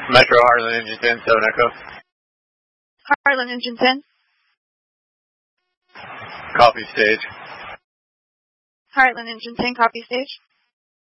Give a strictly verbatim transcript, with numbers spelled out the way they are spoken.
Metro Heartland Engine ten, seven Echo. Heartland Engine ten. Copy stage. Heartland Engine ten, copy stage.